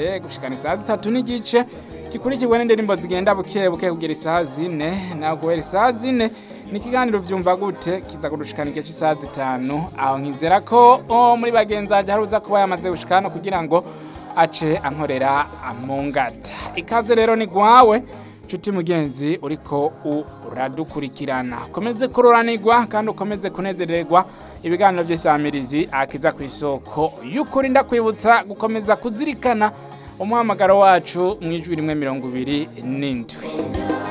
n'igice gushikana isaha 3 n'igice gikurikirwa n'indirimbo zigenda buke buke kugera isaha 4 naho guhera isaha 4 ni ikiganiro vyumva gute kiza kudushikana igihe cy'isaha 5 aho nkizera ko muri bagenzaje haruza kuba yamaze gushikana kugira ngo ace ankorera amungata. Ikaze rero ni gwawe Chuti mugenzi uriko uradukurikirana. Komeze kuroranirwa kandi ukomeze kunezererwa ibiganiro by'Isamirizi akiza ku isoko y'ukuri. Ndakwibutsa gukomeza kuzirikana umuhamagaro wacu mwijwi 127.